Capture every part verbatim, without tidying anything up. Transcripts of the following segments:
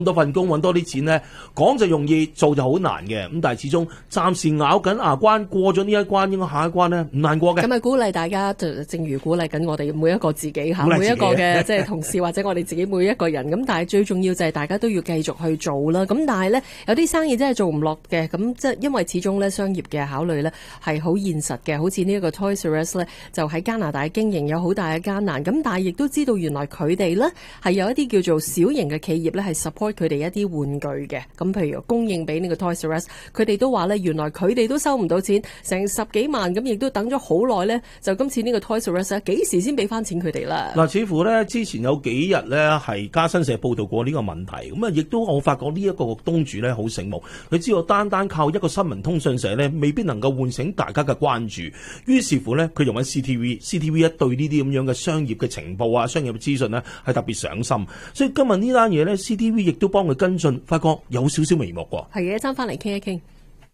多份工揾多啲錢咧，講就容易，做就好難嘅。咁但係始終暫時咬緊牙關，過咗呢一關，應該下一關咧唔難過嘅。 咁啊，鼓勵大家就正如鼓勵緊我哋每一個自己嚇， 鼓勵自己每一個嘅即係同事或者我哋自己每一個人。咁但係最重要就係大家都要繼續去做啦。咁但係咧有啲生意真係做唔落嘅，咁即係因為始終咧商業嘅考慮咧係好現實嘅。好似呢一個 Toys R Us 咧，就喺加拿大經營有好大嘅艱難。咁但係亦都知道原來佢哋咧係有一啲叫做小型嘅企業咧係 support 佢哋一啲玩具嘅，咁譬如供應俾呢個 Toys R Us， 佢哋都話咧，原來佢哋都收唔到錢，成十幾萬，咁亦都等咗好耐咧，就今次呢個 Toys R Us 幾時先俾翻錢佢哋啦？ 嗱，似乎咧之前有幾日咧係加新社報道過呢個問題，咁啊亦都我發覺呢一個東主咧好醒目，佢知道單單靠一個新聞通訊社咧未必能夠喚醒大家嘅關注，於是乎咧佢用緊 C T V，C T V 一對呢啲咁樣嘅商業嘅情報啊、商業嘅資訊呢係特別上心，所以今日呢單嘢咧 C T V 亦都幫佢跟進。發覺有少少眉目喎， 係嘅，一陣翻嚟傾一傾。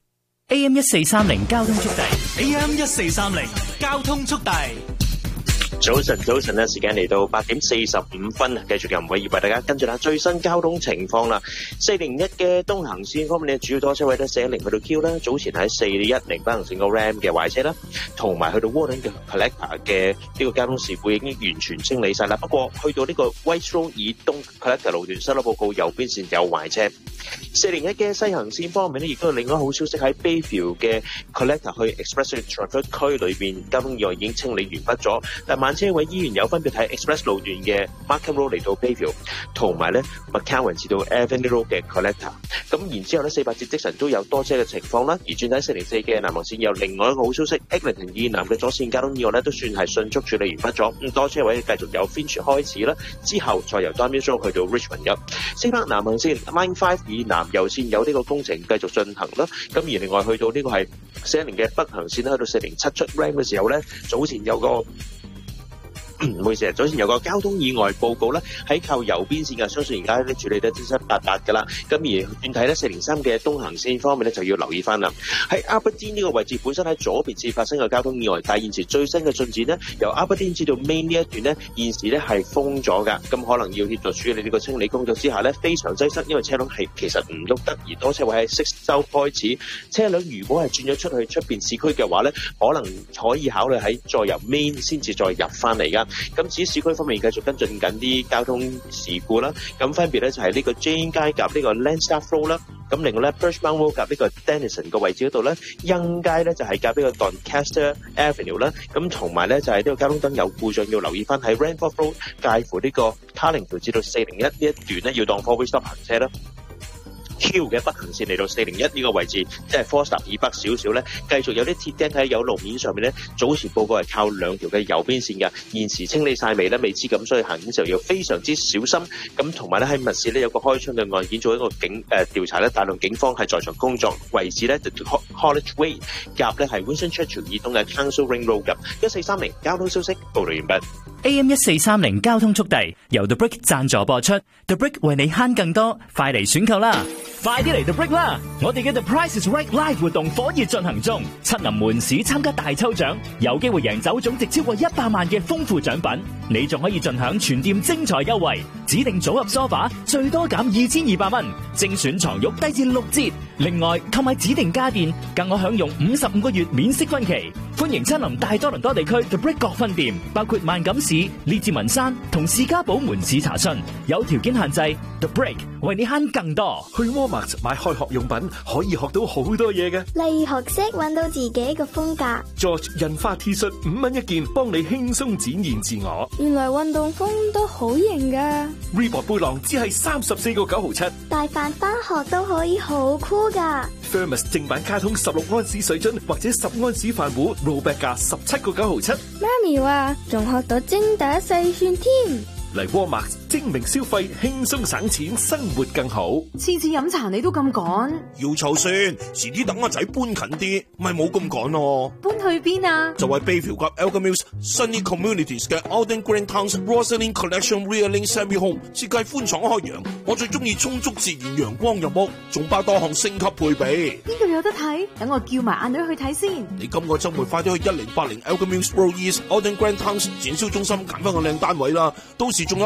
A M 一四三零交通速遞 ，A M 一四三零交通速遞。 早晨，早晨咧，時間嚟到八點四十五分，繼續由吳偉業為大家跟住下最新交通情況啦。四零一嘅東行線方面咧，主要多車位咧四一零去到 Q 啦，早前喺四一零北行線個 Ram 嘅壞車啦，同埋去到 Warden 嘅 Collector 嘅呢個交通事故已經完全清理晒啦。不過去到呢個 White Road 以東 Collector 路段收到報告，右邊線有壞車。四零一嘅西行線方面咧，亦都有另外好消息喺 Bayview 嘅 Collector 去 Express Traffic 區裏邊交通意外已經清理完畢咗，但慢車位依然有分別喺 Express 路段嘅 Markham Road 嚟到 Bayview， 同埋咧 McCowan 至到 Avenue Road 嘅 Collector。咁然之後咧，四百節即神都有多車嘅情況啦。而轉睇四零四嘅南行線有另外一個好消息 ，Eglinton 以南嘅左線交通意外咧都算係迅速處理完畢咗。咁多車位繼續由 Finch 開始啦，之後再由 Dartmouth Road 去到 Richmond 嘅。西北南行線 Line Five 以南右線有呢個工程繼續進行啦。咁而另外去到呢個係四一零嘅北行線去到四零七出 Ram 嘅時候咧，早前有個。唔好意思，早前有個交通意外報告咧，喺靠右邊線嘅，相信而家咧處理得七七八八噶啦。咁而轉睇咧四零三嘅東行線方面咧，就要留意翻啦。喺 Aberdeen 呢個位置本身喺左邊線發生嘅交通意外，但係現時最新嘅進展呢，由 Aberdeen 至到 Main 呢一段呢，現時咧係封咗噶。咁可能要協助處理呢個清理工作之下呢，非常擠塞，因為車輛係其實唔喐得，而多車位喺適收開始。車輛如果係轉咗出去出邊市區嘅話呢，可能可以考慮喺再由 Main 先至再入翻嚟噶。咁至於市區方面繼續跟進緊啲交通事故啦，咁分別咧就係呢個 Jane 街夾呢個 Lansdowne Road 啦，咁另外咧 Birchmount Road 夾呢個 Denison 個位置嗰度咧，Young 街咧就係夾呢個 Doncaster Avenue 啦，咁同埋咧就係呢個交通燈有故障要留意翻喺 Ranford Road 介乎呢個 Carlingford 至到四零一呢一段咧要當 four-way stop 行車啦。Q 嘅北行線嚟到四零一呢個位置，即係 Forster 以北少少咧，繼續有啲鐵釘喺有路面上面咧。早前報告係靠兩條嘅右邊線嘅，現時清理晒未咧？未知咁，所以行緊時候要非常之小心。咁同埋咧喺密市咧有個開槍嘅案件做一個警誒調查咧，大量警方係在場工作，位置咧就 College Way 夾咧係 Winston Churchill 以東嘅 Council Ring Road 嘅一四三零交通消息報道完畢。 A M 一四三零交通速遞由 The Brick 贊助播出 ，The Brick 為你慳更多，快嚟選購啦！快啲嚟 The Brick 啦！我哋嘅 The Price is Right Live 活動火熱進行中，七林門市參加大抽獎，有機會贏走總值超過一百萬嘅豐富獎品。你仲可以盡享全店精彩優惠，指定組合 sofa 最多減二千二百蚊，精選床褥低至六折。另外購買指定家電，更可享用五十五個月免息分期。歡迎親臨大多倫多地區 The Brick 各分店，包括萬錦市、列治文山同士嘉堡門市查詢，有條件限制。The Brick 為你慳更多。 去 Walmart 買開學用品可以學到好多嘢嘅， 例如學識揾到自己嘅風格。 George 印花 T 恤五蚊一件，幫你輕鬆展現自我。 原來運動風都好型噶。 Reebok 背囊只係三十四個九毫七， 帶飯翻學都可以好酷噶。 Thermos 正版卡通十六安士水樽或者十安士飯壺 ，rollback 價十七個九毫七。 媽咪話仲學到精打細算添。 嚟 Walmart 精明消費，輕鬆省錢，生活更好。 次次飲茶你都咁趕， 要湊算，遲啲等阿仔搬近啲，咪冇咁趕咯。 搬去邊啊？ 就係 Bayview 及 Elgin Mills Sunny Communities 嘅 Alden Green Towns Rosalind Collection Realing Semi Home， 設計寬敞開揚，我最中意充足自然陽光入屋，仲包多項升級配備。 邊度有得睇？等我叫埋阿女去睇先。 你今個周末快啲去一零八零 Elgin Mills Road East Alden Green Towns 展銷中心揀翻個靚單位啦，到時仲有好多經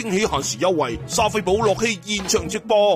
驚喜限時優惠，莎菲寶樂器現場直播。